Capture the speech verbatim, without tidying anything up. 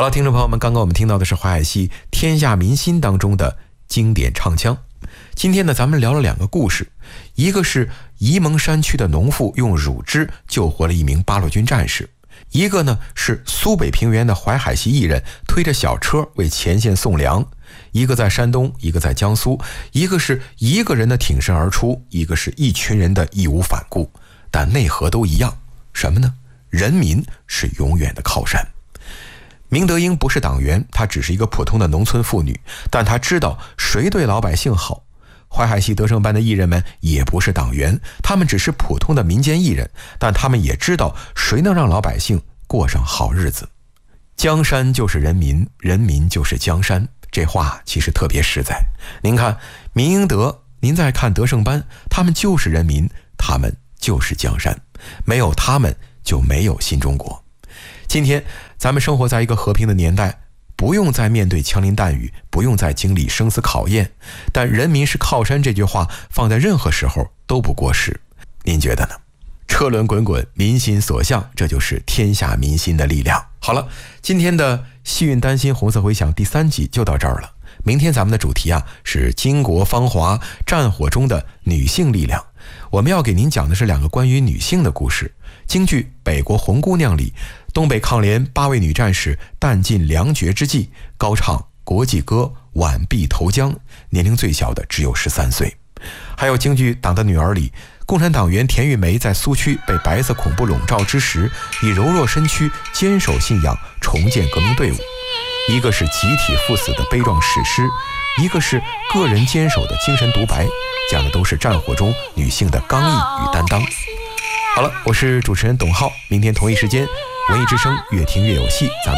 了，听众朋友们，刚刚我们听到的是淮海戏《天下民心》当中的经典唱腔。今天呢，咱们聊了两个故事，一个是沂蒙山区的农妇用乳汁救活了一名八路军战士，一个呢是苏北平原的淮海系艺人推着小车为前线送粮，一个在山东，一个在江苏，一个是一个人的挺身而出，一个是一群人的义无反顾，但内核都一样，什么呢？人民是永远的靠山。明德英不是党员，她只是一个普通的农村妇女，但她知道谁对老百姓好。淮海系德胜班的艺人们也不是党员，他们只是普通的民间艺人，但他们也知道谁能让老百姓过上好日子。江山就是人民，人民就是江山，这话其实特别实在。您看民英德，您再看德胜班，他们就是人民，他们就是江山，没有他们就没有新中国。今天咱们生活在一个和平的年代，不用再面对枪林弹雨，不用再经历生死考验，但人民是靠山这句话放在任何时候都不过时。您觉得呢？车轮滚滚，民心所向，这就是天下民心的力量。好了，今天的戏韵丹心红色回响第三集就到这儿了。明天咱们的主题啊是巾帼芳华，战火中的女性力量。我们要给您讲的是两个关于女性的故事。京剧《北国红姑娘》里，东北抗联八位女战士弹尽粮绝之际，高唱国际歌《挽臂投江》，年龄最小的只有十三岁。还有京剧《党的女儿》里，共产党员田玉梅在苏区被白色恐怖笼罩之时，以柔弱身躯坚守信仰，重建革命队伍。一个是集体赴死的悲壮史诗，一个是个人坚守的精神独白，讲的都是战火中女性的刚毅与担当。好了，我是主持人董浩，明天同一时间文艺之声，越听越有戏，咱们